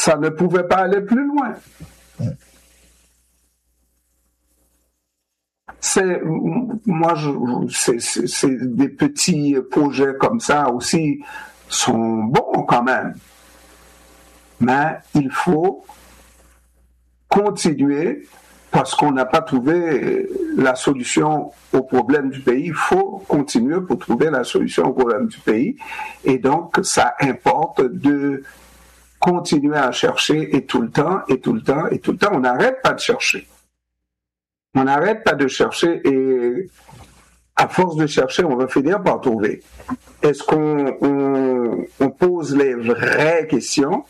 ça ne pouvait pas aller plus loin. C'est des petits projets comme ça aussi sont bons quand même. Mais il faut continuer parce qu'on n'a pas trouvé la solution au problème du pays. Il faut continuer pour trouver la solution au problème du pays. Et donc, ça importe de continuer à chercher et tout le temps, on n'arrête pas de chercher. On n'arrête pas de chercher et à force de chercher, on va finir par trouver. Est-ce qu'on pose les vraies questions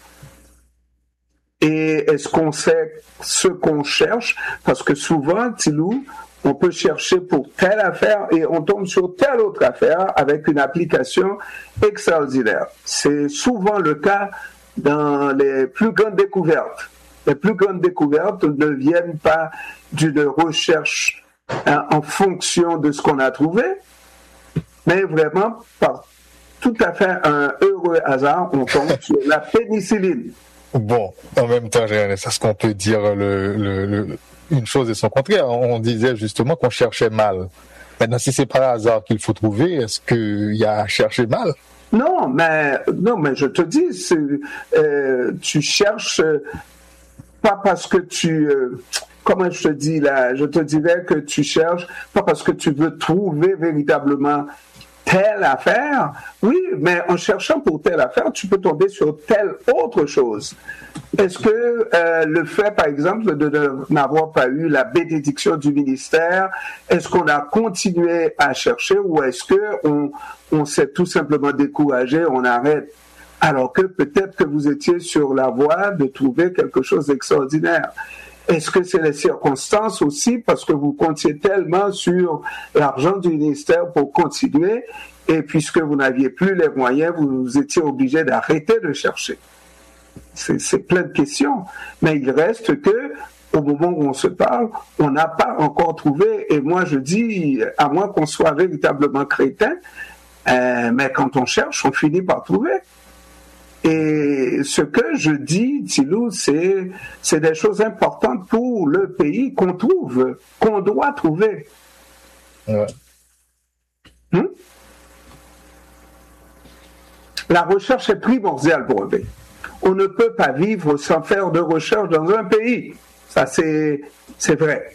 et est-ce qu'on sait ce qu'on cherche? Parce que souvent, Tilou, on peut chercher pour telle affaire et on tombe sur telle autre affaire avec une application extraordinaire. C'est souvent le cas dans les plus grandes découvertes. Les plus grandes découvertes ne viennent pas d'une recherche en fonction de ce qu'on a trouvé, mais vraiment par tout à fait un heureux hasard, on tombe sur la pénicilline. Bon, en même temps, c'est ce qu'on peut dire une chose et son contraire. On disait justement qu'on cherchait mal. Maintenant, si c'est par hasard qu'il faut trouver, est-ce qu'il y a à chercher mal? Non, mais je te dis, tu cherches pas parce que comment je te dis là, je te dirais que tu cherches pas parce que tu veux trouver véritablement telle affaire. Oui, mais en cherchant pour telle affaire, tu peux tomber sur telle autre chose. Est-ce que le fait, par exemple, de n'avoir pas eu la bénédiction du ministère, est-ce qu'on a continué à chercher ou est-ce que on s'est tout simplement découragé, on arrête? Alors que peut-être que vous étiez sur la voie de trouver quelque chose d'extraordinaire. Est-ce que c'est les circonstances aussi, parce que vous comptiez tellement sur l'argent du ministère pour continuer, et puisque vous n'aviez plus les moyens, vous étiez obligé d'arrêter de chercher? C'est plein de questions. Mais il reste que, au moment où on se parle, on n'a pas encore trouvé, et moi je dis, à moins qu'on soit véritablement chrétien, mais quand on cherche, on finit par trouver. Et ce que je dis, Tilou, c'est des choses importantes pour le pays qu'on trouve, qu'on doit trouver. Ouais. La recherche est primordiale pour un pays. On ne peut pas vivre sans faire de recherche dans un pays. Ça, c'est vrai.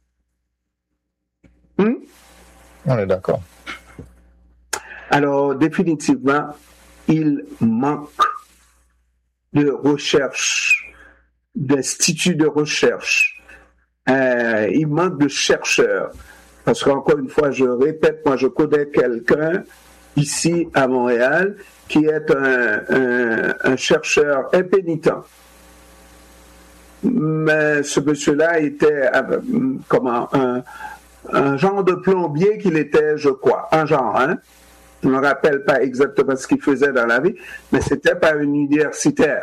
On est d'accord. Alors, définitivement, il manque de recherche, d'instituts de recherche. Il manque de chercheurs. Parce qu'encore une fois, je répète, moi je connais quelqu'un ici à Montréal qui est un chercheur impénitent. Mais ce monsieur-là était un genre de plombier qu'il était, je crois. Un genre, hein? Je ne me rappelle pas exactement ce qu'il faisait dans la vie, mais c'était pas un universitaire.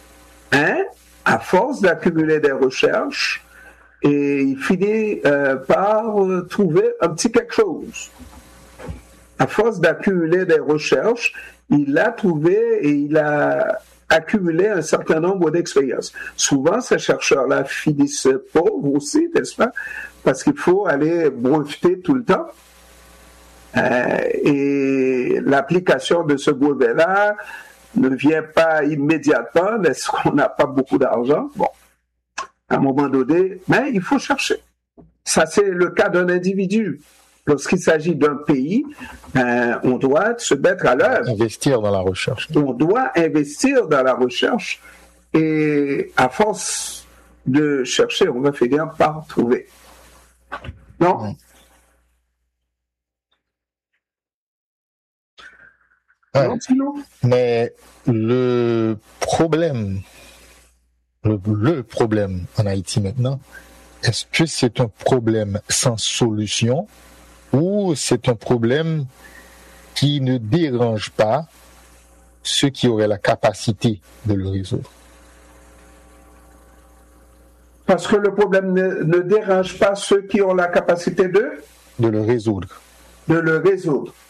À force d'accumuler des recherches, et il finit par trouver un petit quelque chose. À force d'accumuler des recherches, il l'a trouvé et il a accumulé un certain nombre d'expériences. Souvent, ces chercheurs-là finissent pauvres aussi, n'est-ce pas? Parce qu'il faut aller breveter tout le temps. Et l'application de ce brevet-là ne vient pas immédiatement, est-ce qu'on n'a pas beaucoup d'argent? Bon, à un moment donné, mais il faut chercher. Ça, c'est le cas d'un individu. Lorsqu'il s'agit d'un pays, on doit se mettre à l'œuvre. Investir dans la recherche. On doit investir dans la recherche et à force de chercher, on va finir par trouver. Non? Ouais. Mais le problème en Haïti maintenant, est-ce que c'est un problème sans solution ou c'est un problème qui ne dérange pas ceux qui auraient la capacité de le résoudre? Parce que le problème ne dérange pas ceux qui ont la capacité de le résoudre. De le résoudre.